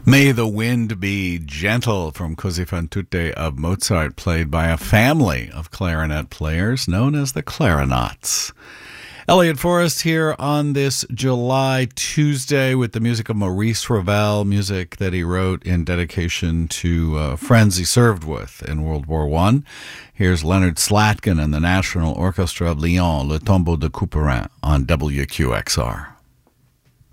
May the Wind Be Gentle from Così fan tutte of Mozart, played by a family of clarinet players known as the Clarinets. Elliot Forrest here on this July Tuesday with the music of Maurice Ravel, music that he wrote in dedication to friends he served with in World War I. Here's Leonard Slatkin and the National Orchestra of Lyon, Le Tombeau de Couperin on WQXR.